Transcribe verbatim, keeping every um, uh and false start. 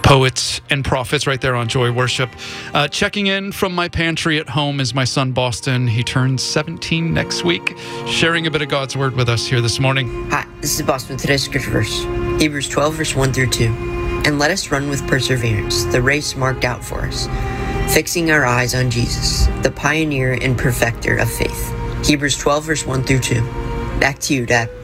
Poets and Prophets right there on Joy Worship. Uh, checking in from my pantry at home is my son Boston. He turns seventeen next week, sharing a bit of God's Word with us here this morning. Hi, this is Boston with today's scripture verse, Hebrews twelve, verse one through two. And let us run with perseverance the race marked out for us, fixing our eyes on Jesus, the pioneer and perfecter of faith. Hebrews twelve, verse one through two. Back to you, Dad.